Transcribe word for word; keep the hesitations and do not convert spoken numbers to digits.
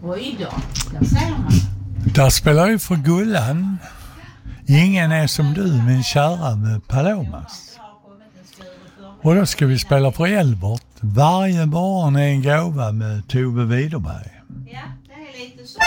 Och idag, där ser man. Där spelar ju för Gullan. Ingen är som du, min kära, med Palomas. Och då ska vi spela för Elbert. Varje morgon är en gåva med Tove Widerberg. Ja, det är lite så.